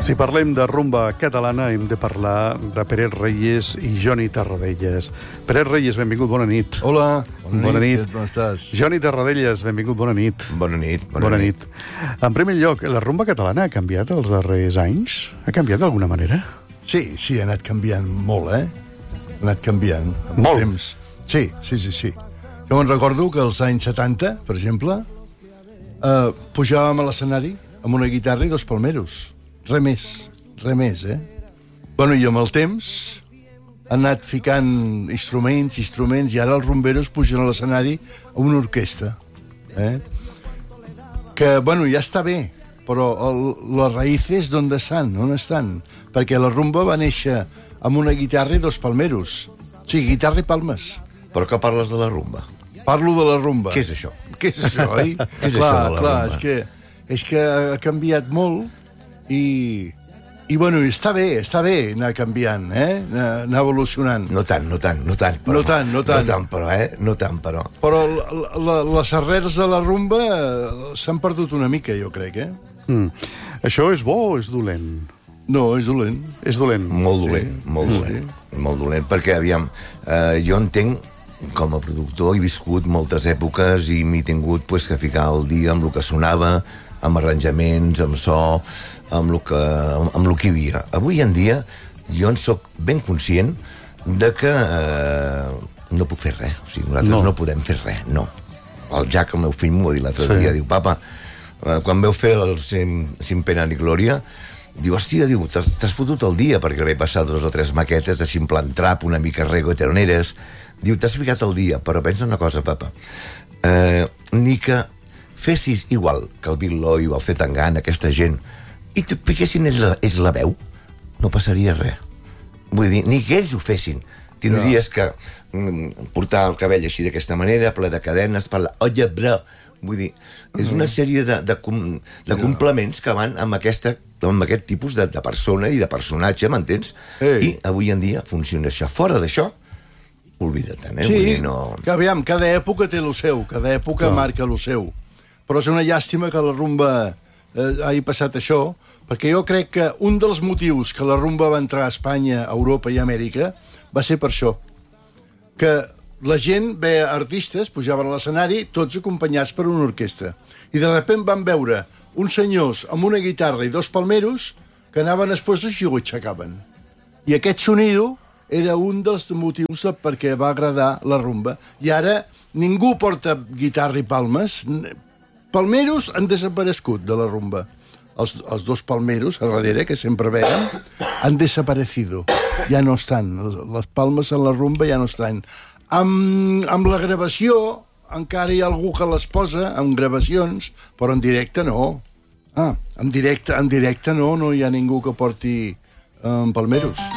Si parlem de rumba catalana, hem de parlar de Peret Reyes i Joni Tarradellas. Peret Reyes, benvingut, bona nit. Hola, bona nit. Com estàs? Joni Tarradellas, benvingut, bona nit. Bona nit. Bona nit. En primer lloc, la rumba catalana ha canviat els darrers anys? Ha canviat d'alguna manera? Sí, ha anat canviant molt, Ha anat canviant. Molt? Temps. Sí. Jo me'n recordo que als anys 70, per exemple, pujàvem a l'escenari amb una guitarra i dos palmeros. Res més, Bueno, i amb el temps han anat ficant instruments, i ara els rumberos pugen a l'escenari amb una orquestra, Que, bueno, ja està bé, però les raïces d'on estan? Perquè la rumba va néixer amb una guitarra i dos palmeros. Sí, guitarra i palmes. Però que parles de la rumba? Parlo de la rumba. Què és això? Què és això, oi? Què és això de la rumba? És que ha canviat molt i bueno, està bé anar canviant, anar evolucionant. No tant. No tant, Però. Però les arrels de la rumba s'han perdut una mica, jo crec, Això és bo o és dolent? No, és dolent. És dolent. Molt dolent, perquè, aviam, jo entenc, com a productor, he viscut moltes èpoques i m'he tingut que ficar al dia amb el que sonava, amb arranjaments, amb so, amb el que hi havia. Avui en dia, jo en soc ben conscient de que no puc fer res. O sigui, nosaltres no podem fer res, no. El Jack, el meu fill, m'ho va dir l'altre dia, diu, papa, quan veu fer el Sin Pena ni Glòria, diu, hòstia, t'has fotut el dia, perquè vaig passar 2 o 3 maquetes de Simplant Trap, una mica reggaetoneres. Diu, t'has ficat el dia, però pensa una cosa, papa. Ni que fessis igual que el Bill Loy o el Zetangana, aquesta gent, i te piquessin ells la veu, no passaria res. Vull dir, ni que ells ho fessin. Tindries que portar el cabell així d'aquesta manera, ple de cadenes, parlar, oye, bro. Vull dir, és una sèrie de complements que van amb aquest tipus de persona i de personatge, m'entens? I avui en dia funciona això. Fora d'això, oblida-te'n, Sí, vull dir, no... que aviam, cada època té lo seu, cada època marca lo seu. Però és una llàstima que la rumba hagi passat això, perquè jo crec que un dels motius que la rumba va entrar a Espanya, a Europa i a Amèrica va ser per això. Que la gent veia artistes, pujaven a l'escenari, tots acompanyats per una orquestra. I de sobte van veure uns senyors amb una guitarra i dos palmeros que anaven després i ho aixecaven. I aquest sonido era un dels motius perquè va agradar la rumba. I ara ningú porta guitarra i palmes. Palmeros han desaparegut de la rumba. Els dos palmeros, a darrere, que sempre veiem, han desaparecido. Ja no estan. Les palmes en la rumba ja no estan. Amb la gravació, encara hi ha algú que les posa, amb gravacions, però en directe no. En directe no hi ha ningú que porti palmeros.